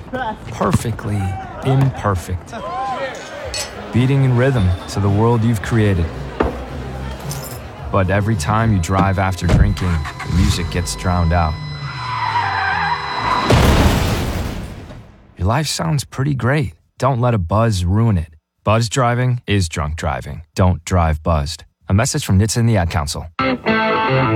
Perfectly imperfect. Beating in rhythm to the world you've created. But every time you drive after drinking, the music gets drowned out. Your life sounds pretty great. Don't let a buzz ruin it. Buzz driving is drunk driving. Don't drive buzzed. A message from NHTSA and the Ad Council.